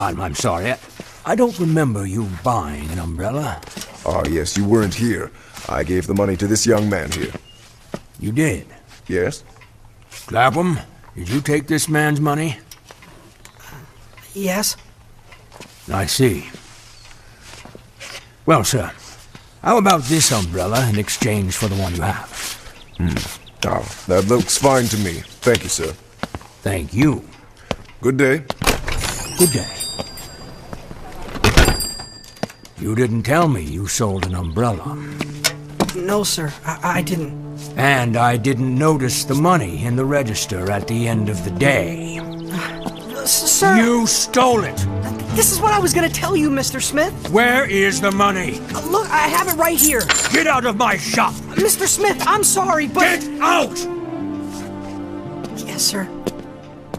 I'm sorry. I don't remember you buying an umbrella. Ah, yes, you weren't here. I gave the money to this young man here. You did? Yes? Clapham, did you take this man's money? Yes? I see. Well, sir, how about this umbrella in exchange for the one you have? Ah, that looks fine to me. Thank you, sir. Thank you. Good day. Good day. You didn't tell me you sold an umbrella. No, sir. I didn't. And I didn't notice the money in the register at the end of the day. Sir! You stole it! This is what I was gonna tell you, Mr. Smith. Where is the money? Look, I have it right here. Get out of my shop! Mr. Smith, I'm sorry, but... Get out! Yes, sir.